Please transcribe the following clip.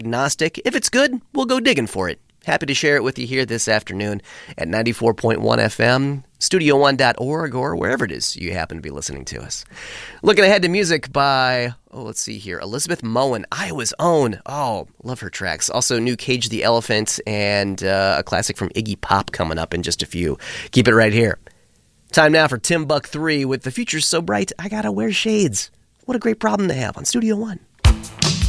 agnostic. If it's good, we'll go digging for it. Happy to share it with you here this afternoon at 94.1 FM, studio1.org, or wherever it is you happen to be listening to us. Looking ahead to music by, let's see here, Elizabeth Moen, Iowa's Own. Oh, love her tracks. Also, new Cage the Elephant and a classic from Iggy Pop coming up in just a few. Keep it right here. Time now for Tim Buck 3 with The Future's So Bright, I Gotta Wear Shades. What a great problem to have on Studio One.